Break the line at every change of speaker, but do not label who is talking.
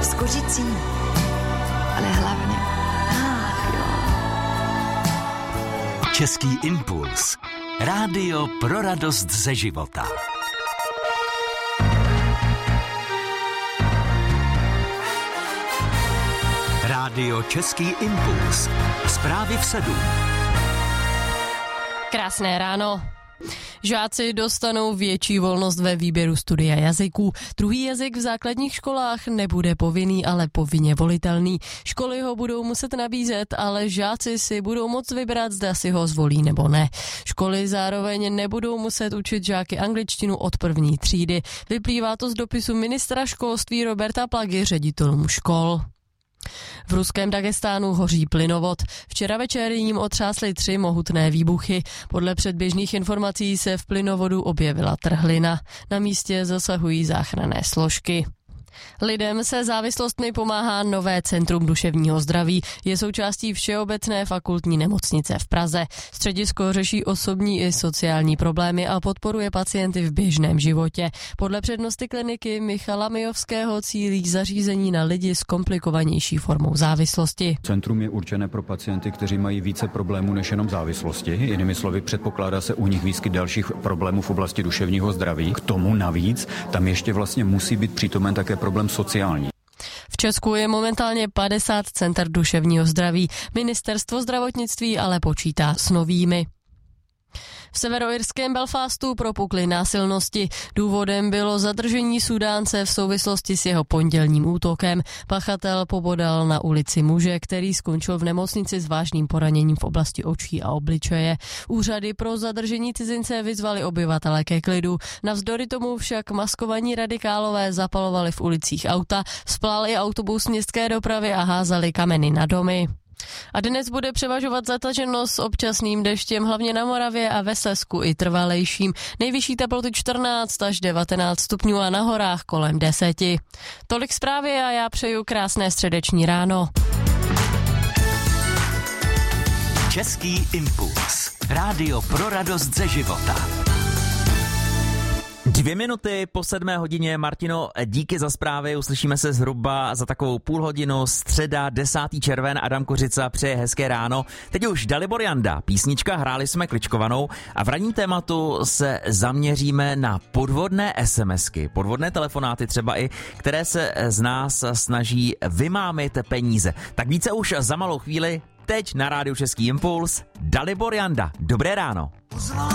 s kořicí, ale hlavně,
Český impuls. Rádio pro radost ze života. Rádio Český impuls. Zprávy v 7.
Krásné ráno. Žáci dostanou větší volnost ve výběru studia jazyků. Druhý jazyk v základních školách nebude povinný, ale povinně volitelný. Školy ho budou muset nabízet, ale žáci si budou moct vybrat, zda si ho zvolí nebo ne. Školy zároveň nebudou muset učit žáky angličtinu od první třídy. Vyplývá to z dopisu ministra školství Roberta Plagy ředitelům škol. V ruském Dagestánu hoří plynovod. Včera večer jím otřásly 3 mohutné výbuchy. Podle předběžných informací se v plynovodu objevila trhlina. Na místě zasahují záchranné složky. Lidem se závislostmi pomáhá nové centrum duševního zdraví. Je součástí Všeobecné fakultní nemocnice v Praze. Středisko řeší osobní i sociální problémy a podporuje pacienty v běžném životě. Podle přednosty kliniky Michala Mijovského cílí zařízení na lidi s komplikovanější formou závislosti.
Centrum je určené pro pacienty, kteří mají více problémů než jenom závislosti. Jinými slovy, předpokládá se u nich výskyt dalších problémů v oblasti duševního zdraví. K tomu navíc tam ještě vlastně musí být přítomen také problém sociální.
V Česku je momentálně 50 center duševního zdraví. Ministerstvo zdravotnictví ale počítá s novými. V severoirském Belfastu propukly násilnosti. Důvodem bylo zadržení Sudánce v souvislosti s jeho pondělním útokem. Pachatel pobodal na ulici muže, který skončil v nemocnici s vážným poraněním v oblasti očí a obličeje. Úřady pro zadržení cizince vyzvali obyvatele ke klidu. Navzdory tomu však maskovaní radikálové zapalovali v ulicích auta, splal i autobus městské dopravy a házali kameny na domy. A dnes bude převažovat zataženost s občasným deštěm, hlavně na Moravě a ve Slezsku i trvalejším. Nejvyšší teploty 14 až 19 stupňů a na horách kolem 10. Tolik zprávy a já přeju krásné středeční ráno.
Český impuls. Rádio pro radost ze života.
2 minuty po 7 hodině. Martino, díky za zprávy, uslyšíme se zhruba za takovou půl hodinu. Středa, 10. červen, Adam Kořica přeje hezké ráno. Teď už Dalibor Janda, písnička Hráli jsme kličkovanou a v ranním tématu se zaměříme na podvodné SMSky, podvodné telefonáty třeba i, které se z nás snaží vymámit peníze. Tak více už za malou chvíli, teď na rádiu Český impuls, Dalibor Janda. Dobré ráno.